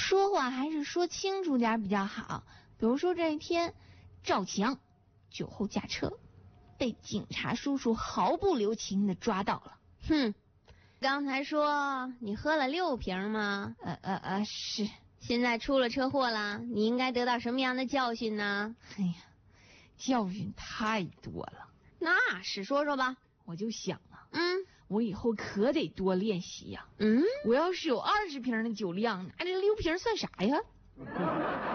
说话还是说清楚点比较好。比如说这一天，赵强酒后驾车，被警察叔叔毫不留情地抓到了。 哼，刚才说你喝了6瓶吗？ 是。 现在出了车祸了，你应该得到什么样的教训呢？ 哎呀，教训太多了。 那是，说说吧。 我就想啊，我以后可得多练习呀。我要是有20瓶的酒量，那这6瓶算啥呀？